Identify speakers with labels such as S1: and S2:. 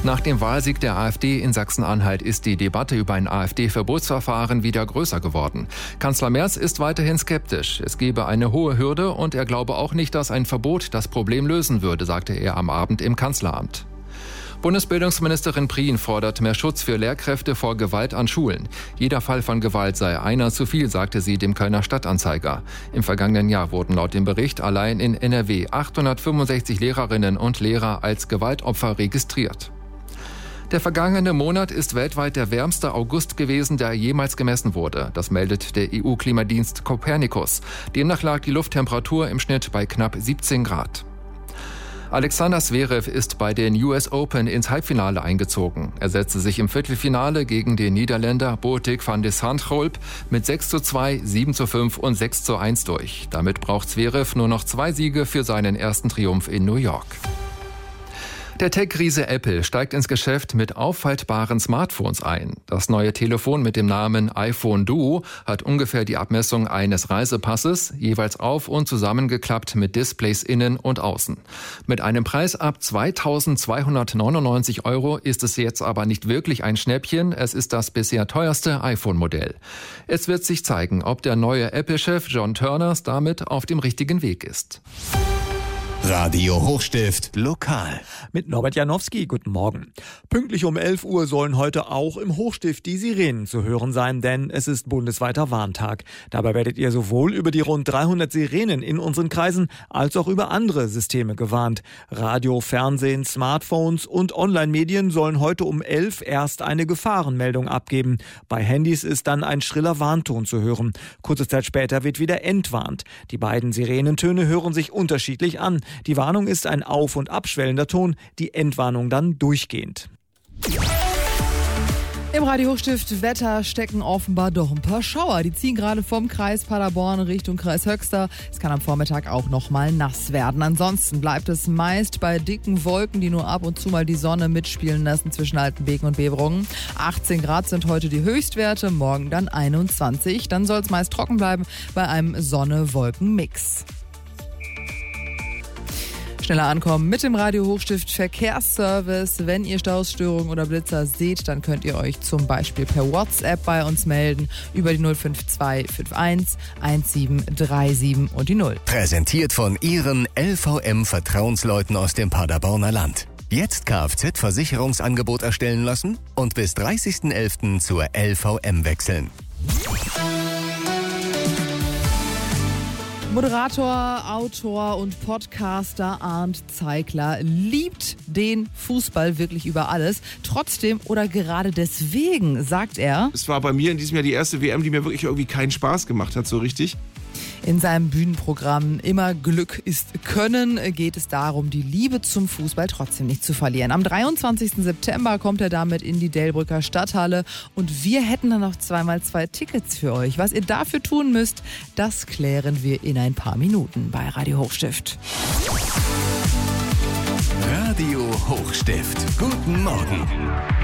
S1: Nach dem Wahlsieg der AfD in Sachsen-Anhalt ist die Debatte über ein AfD-Verbotsverfahren wieder größer geworden. Kanzler Merz ist weiterhin skeptisch. Es gebe eine hohe Hürde und er glaube auch nicht, dass ein Verbot das Problem lösen würde, sagte er am Abend im Kanzleramt. Bundesbildungsministerin Prien fordert mehr Schutz für Lehrkräfte vor Gewalt an Schulen. Jeder Fall von Gewalt sei einer zu viel, sagte sie dem Kölner Stadtanzeiger. Im vergangenen Jahr wurden laut dem Bericht allein in NRW 865 Lehrerinnen und Lehrer als Gewaltopfer registriert. Der vergangene Monat ist weltweit der wärmste August gewesen, der jemals gemessen wurde. Das meldet der EU-Klimadienst Copernicus. Demnach lag die Lufttemperatur im Schnitt bei knapp 17 Grad. Alexander Zverev ist bei den US Open ins Halbfinale eingezogen. Er setzte sich im Viertelfinale gegen den Niederländer Botik van de Zandschulp mit 6:2, 7:5 und 6:1 durch. Damit braucht Zverev nur noch 2 Siege für seinen ersten Triumph in New York. Der Tech-Riese Apple steigt ins Geschäft mit auffaltbaren Smartphones ein. Das neue Telefon mit dem Namen iPhone Duo hat ungefähr die Abmessung eines Reisepasses, jeweils auf- und zusammengeklappt mit Displays innen und außen. Mit einem Preis ab 2.299 € ist es jetzt aber nicht wirklich ein Schnäppchen. Es ist das bisher teuerste iPhone-Modell. Es wird sich zeigen, ob der neue Apple-Chef John Turners damit auf dem richtigen Weg ist.
S2: Radio Hochstift lokal.
S3: Mit Norbert Janowski, guten Morgen. Pünktlich um 11 Uhr sollen heute auch im Hochstift die Sirenen zu hören sein, denn es ist bundesweiter Warntag. Dabei werdet ihr sowohl über die rund 300 Sirenen in unseren Kreisen als auch über andere Systeme gewarnt. Radio, Fernsehen, Smartphones und Online-Medien sollen heute um 11 erst eine Gefahrenmeldung abgeben. Bei Handys ist dann ein schriller Warnton zu hören. Kurze Zeit später wird wieder entwarnt. Die beiden Sirenentöne hören sich unterschiedlich an. Die Warnung ist ein auf- und abschwellender Ton, die Entwarnung dann durchgehend.
S4: Im Radio Hochstift Wetter stecken offenbar doch ein paar Schauer. Die ziehen gerade vom Kreis Paderborn Richtung Kreis Höxter. Es kann am Vormittag auch noch mal nass werden. Ansonsten bleibt es meist bei dicken Wolken, die nur ab und zu mal die Sonne mitspielen lassen zwischen Altenbeken und Beverungen. 18 Grad sind heute die Höchstwerte, morgen dann 21. Dann soll es meist trocken bleiben bei einem Sonne-Wolken-Mix. Schneller ankommen mit dem Radio Hochstift Verkehrsservice. Wenn ihr Stausstörungen oder Blitzer seht, dann könnt ihr euch zum Beispiel per WhatsApp bei uns melden über die 05251 1737 und die 0.
S2: Präsentiert von Ihren LVM-Vertrauensleuten aus dem Paderborner Land. Jetzt Kfz-Versicherungsangebot erstellen lassen und bis 30.11. zur LVM wechseln.
S4: Moderator, Autor und Podcaster Arndt Zeigler liebt den Fußball wirklich über alles. Trotzdem oder gerade deswegen, sagt er,
S5: es war bei mir in diesem Jahr die erste WM, die mir wirklich irgendwie keinen Spaß gemacht hat, so richtig.
S4: In seinem Bühnenprogramm Immer Glück ist Können geht es darum, die Liebe zum Fußball trotzdem nicht zu verlieren. Am 23. September kommt er damit in die Delbrücker Stadthalle und wir hätten dann noch 2x2 Tickets für euch. Was ihr dafür tun müsst, das klären wir in ein paar Minuten bei Radio Hochstift.
S2: Radio Hochstift. Guten Morgen.